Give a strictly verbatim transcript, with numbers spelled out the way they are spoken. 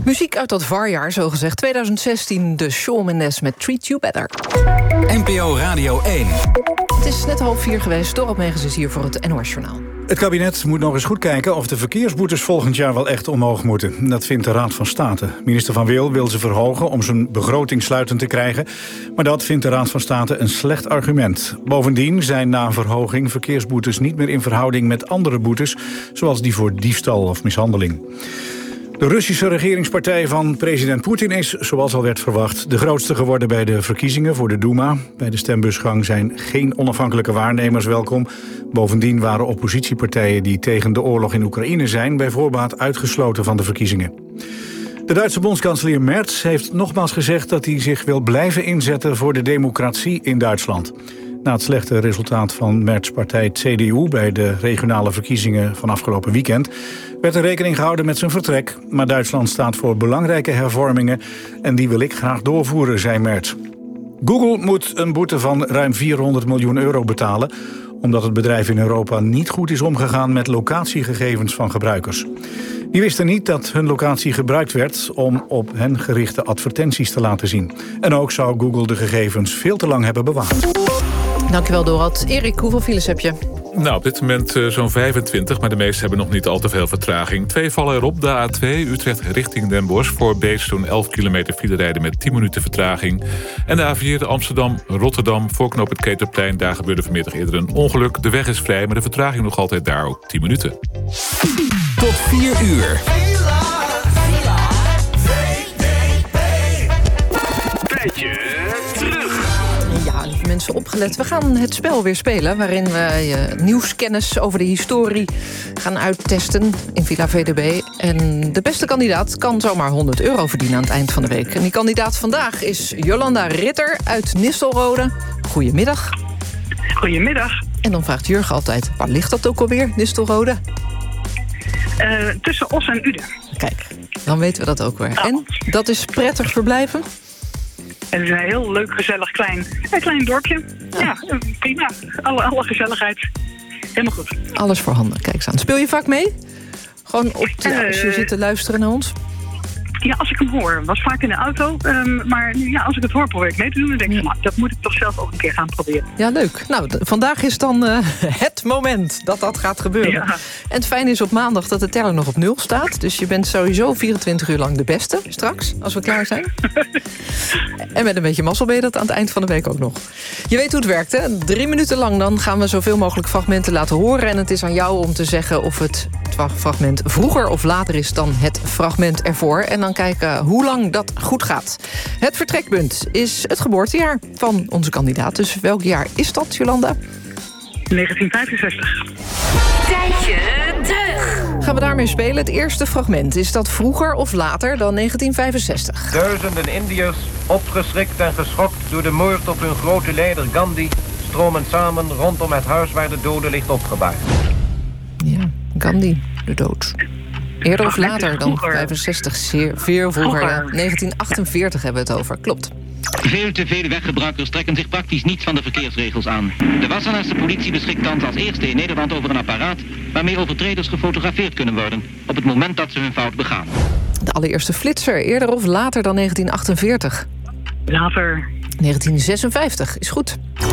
Muziek uit dat varjaar, zogezegd. twintig zestien, de Shawn Mendes met Treat You Better. N P O Radio één. Het is net half vier geweest. Dorot Megens is hier voor het N O S-journaal. Het kabinet moet nog eens goed kijken of de verkeersboetes volgend jaar wel echt omhoog moeten. Dat vindt de Raad van State. Minister Van Wil wil ze verhogen om zijn begroting sluitend te krijgen. Maar dat vindt de Raad van State een slecht argument. Bovendien zijn na een verhoging verkeersboetes niet meer in verhouding met andere boetes, zoals die voor diefstal of mishandeling. De Russische regeringspartij van president Poetin is, zoals al werd verwacht, de grootste geworden bij de verkiezingen voor de Duma. Bij de stembusgang zijn geen onafhankelijke waarnemers welkom. Bovendien waren oppositiepartijen die tegen de oorlog in Oekraïne zijn bij voorbaat uitgesloten van de verkiezingen. De Duitse bondskanselier Merz heeft nogmaals gezegd dat hij zich wil blijven inzetten voor de democratie in Duitsland. Na het slechte resultaat van Merz' partij C D U bij de regionale verkiezingen van afgelopen weekend werd er rekening gehouden met zijn vertrek. Maar Duitsland staat voor belangrijke hervormingen en die wil ik graag doorvoeren, zei Merz. Google moet een boete van ruim vierhonderd miljoen euro betalen, omdat het bedrijf in Europa niet goed is omgegaan met locatiegegevens van gebruikers. Die wisten niet dat hun locatie gebruikt werd om op hen gerichte advertenties te laten zien. En ook zou Google de gegevens veel te lang hebben bewaard. Dankjewel, Dorot. Erik, hoeveel files heb je? Nou, op dit moment uh, zo'n vijfentwintig, maar de meeste hebben nog niet al te veel vertraging. Twee vallen erop, de A twee, Utrecht richting Den Bosch. Voor Beesd elf kilometer file rijden met tien minuten vertraging. En de A vier, Amsterdam-Rotterdam, voor knoop het Ketelplein. Daar gebeurde vanmiddag eerder een ongeluk. De weg is vrij, maar de vertraging nog altijd daar ook tien minuten. Tot vier uur. Ja, lieve mensen, opgelet. We gaan het spel weer spelen, waarin we je nieuwskennis over de historie gaan uittesten in Villa V D B. En de beste kandidaat kan zomaar honderd euro verdienen aan het eind van de week. En die kandidaat vandaag is Jolanda Ritter uit Nistelrode. Goedemiddag. Goedemiddag. En dan vraagt Jurgen altijd, waar ligt dat ook alweer, Nistelrode? Uh, tussen Os en Uden. Kijk, dan weten we dat ook weer. En dat is prettig verblijven? Het is een heel leuk, gezellig, klein, een klein dorpje. Ja, ja prima. Alle, alle gezelligheid. Helemaal goed. Alles voorhanden, kijk eens aan. Speel je vaak mee? Gewoon op de, uh, als je zit te luisteren naar ons? Ja, als ik hem hoor. Was vaak in de auto. Um, maar nu, ja, als ik het hoor, probeer ik mee te doen. Dan denk ik, ja. nou, dat moet ik toch zelf ook een keer gaan proberen. Ja, leuk. Nou, d- vandaag is dan uh, het moment dat dat gaat gebeuren. Ja. En het fijne is op maandag dat de teller nog op nul staat. Dus je bent sowieso vierentwintig uur lang de beste straks, als we klaar zijn. En met een beetje mazzel ben je dat aan het eind van de week ook nog. Je weet hoe het werkt, hè? Drie minuten lang dan gaan we zoveel mogelijk fragmenten laten horen. En het is aan jou om te zeggen of het fragment vroeger of later is dan het fragment ervoor. En dan kijken hoe lang dat goed gaat. Het vertrekpunt is het geboortejaar van onze kandidaat. Dus welk jaar is dat, Jolanda? negentien vijfenzestig. Tijdje terug. Gaan we daarmee spelen. Het eerste fragment. Is dat vroeger of later dan negentien vijfenzestig? Duizenden Indiërs, opgeschrikt en geschokt door de moord op hun grote leider Gandhi, stromen samen rondom het huis waar de dode ligt opgebaard. Ja, Gandhi, de dood. Eerder of later dan vijfenzestig, zeer veel vroeger. Ja. negentien achtenveertig hebben we het over, klopt. Veel te veel weggebruikers trekken zich praktisch niets van de verkeersregels aan. De Wassenaarse politie beschikt thans als eerste in Nederland over een apparaat waarmee overtreders gefotografeerd kunnen worden op het moment dat ze hun fout begaan. De allereerste flitser, eerder of later dan negentien achtenveertig? Later. negentien zesenvijftig, is goed.